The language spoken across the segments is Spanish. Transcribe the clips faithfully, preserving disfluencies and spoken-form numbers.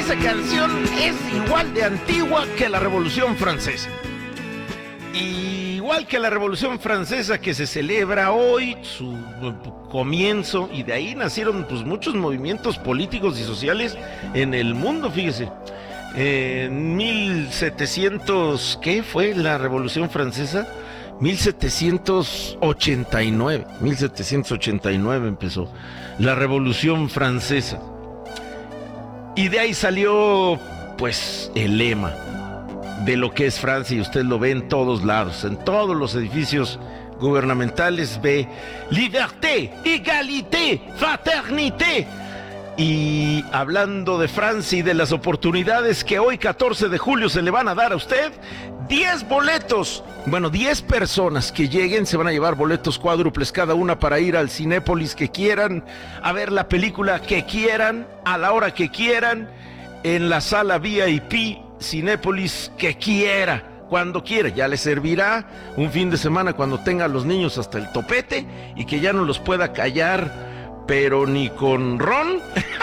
esa canción es igual de antigua que la Revolución Francesa. Igual que la Revolución Francesa que se celebra hoy, su comienzo, y de ahí nacieron pues muchos movimientos políticos y sociales en el mundo, fíjese. En mil setecientos, ¿qué fue la Revolución Francesa? mil setecientos ochenta y nueve, mil setecientos ochenta y nueve empezó la Revolución Francesa. Y de ahí salió, pues, el lema de lo que es Francia, y usted lo ve en todos lados, en todos los edificios gubernamentales, ve liberté, égalité, fraternité. Y hablando de Francia y de las oportunidades que hoy catorce de julio se le van a dar a usted, diez boletos, bueno, diez personas que lleguen se van a llevar boletos cuádruples cada una para ir al Cinépolis que quieran, a ver la película que quieran, a la hora que quieran, en la sala V I P Cinépolis que quiera, cuando quiera. Ya le servirá un fin de semana cuando tenga a los niños hasta el topete y que ya no los pueda callar, pero ni con ron,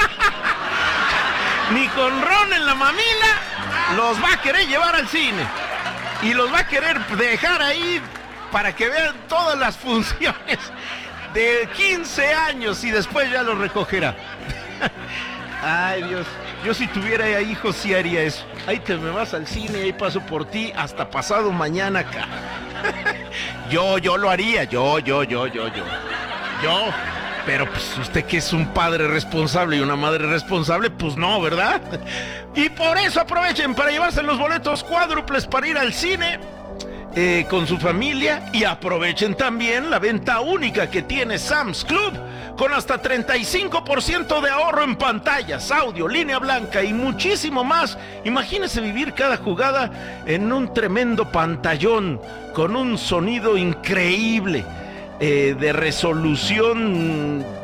ni con ron en la mamila, los va a querer llevar al cine y los va a querer dejar ahí para que vean todas las funciones de quince años y después ya los recogerá. Ay, Dios. Yo si tuviera hijos sí haría eso. Ahí te me vas al cine, ahí paso por ti hasta pasado mañana acá. Yo, yo lo haría, yo, yo, yo, yo, yo. Yo, pero pues usted que es un padre responsable y una madre responsable, pues no, ¿verdad? Y por eso aprovechen para llevarse los boletos cuádruples para ir al cine eh, con su familia, y aprovechen también la venta única que tiene Sam's Club, con hasta treinta y cinco por ciento de ahorro en pantallas, audio, línea blanca y muchísimo más. Imagínese vivir cada jugada en un tremendo pantallón con un sonido increíble, eh, de resolución